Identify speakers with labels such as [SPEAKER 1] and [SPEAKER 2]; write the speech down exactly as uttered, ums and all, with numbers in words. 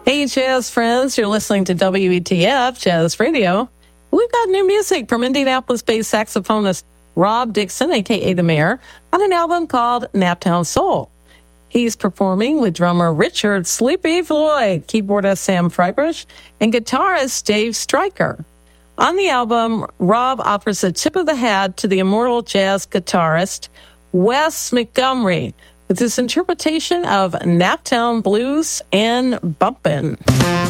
[SPEAKER 1] Hey, jazz friends, you're listening to W E T F Jazz Radio. We've got new music from Indianapolis-based saxophonist Rob Dixon, a k a. The Mayor, on an album called Naptown Soul. He's performing with drummer Richard Sleepy Floyd, keyboardist Sam Freibush, and guitarist Dave Stryker. On the album, Rob offers a tip of the hat to the immortal jazz guitarist Wes Montgomery with his interpretation of Naptown Blues and Bumpin'.